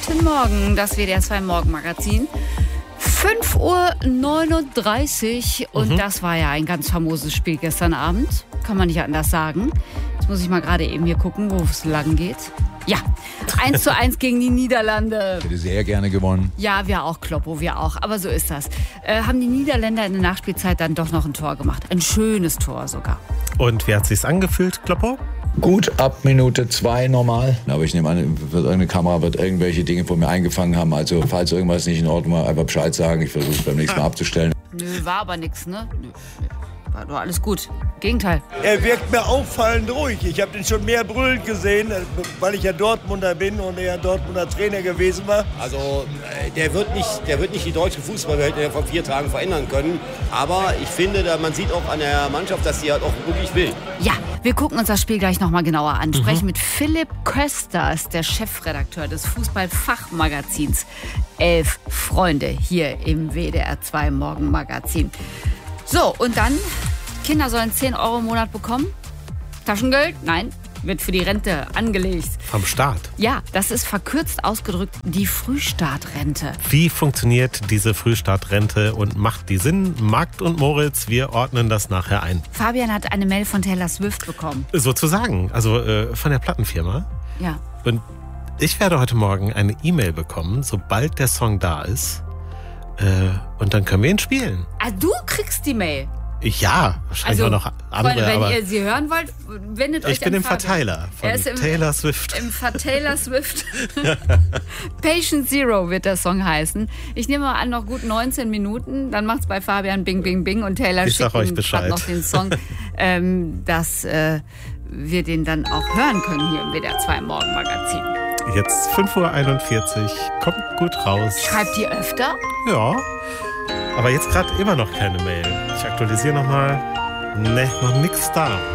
Guten Morgen, das WDR 2 Morgenmagazin. 5:39 Uhr und das war ja ein ganz famoses Spiel gestern Abend. Kann man nicht anders sagen. Jetzt muss ich mal gerade eben hier gucken, wo es lang geht. Ja, 1:1 gegen die Niederlande. Ich hätte sehr gerne gewonnen. Ja, wir auch, Kloppo, wir auch. Aber so ist das. Haben die Niederländer in der Nachspielzeit dann doch noch ein Tor gemacht. Ein schönes Tor sogar. Und wie hat sich's angefühlt, Kloppo? Gut, ab Minute 2 normal. Aber ich nehme an, irgendeine Kamera wird irgendwelche Dinge von mir eingefangen haben. Also falls irgendwas nicht in Ordnung war, einfach Bescheid sagen. Ich versuche es beim nächsten Mal abzustellen. Nö, war aber nix, ne? Nö. War doch alles gut. Gegenteil. Er wirkt mir auffallend ruhig. Ich habe den schon mehr brüllend gesehen, weil ich ja Dortmunder bin und er ja Dortmunder Trainer gewesen war. Also der wird nicht die deutsche Fußballwelt vor 4 Tagen verändern können. Aber ich finde, man sieht auch an der Mannschaft, dass sie halt auch wirklich will. Ja, wir gucken uns das Spiel gleich nochmal genauer an. Sprechen mit Philipp Kösters, der Chefredakteur des Fußballfachmagazins 11 Freunde hier im WDR 2 Morgenmagazin. So, und dann, Kinder sollen 10 Euro im Monat bekommen. Taschengeld? Nein, wird für die Rente angelegt. Vom Staat. Ja, das ist verkürzt ausgedrückt die Frühstartrente. Wie funktioniert diese Frühstartrente und macht die Sinn? Markt und Moritz, wir ordnen das nachher ein. Fabian hat eine Mail von Taylor Swift bekommen. Sozusagen, also von der Plattenfirma. Ja. Und ich werde heute Morgen eine E-Mail bekommen, sobald der Song da ist. Und dann können wir ihn spielen. Ah, du kriegst die Mail. Ja, wahrscheinlich auch noch andere. Freunde, wenn aber ihr sie hören wollt, wendet euch ich bin an im Fabian. Verteiler von Taylor Swift. Taylor Swift. Patient Zero wird der Song heißen. Ich nehme mal an, noch gut 19 Minuten. Dann macht's bei Fabian Bing, Bing, Bing und Taylor schickt ihm gerade noch den Song, dass wir den dann auch hören können hier im WDR 2 Morgenmagazin. Jetzt 5:41 Uhr. Kommt gut raus. Schreibt ihr öfter? Ja. Aber jetzt gerade immer noch keine Mail. Ich aktualisiere nochmal. Ne, noch nichts da.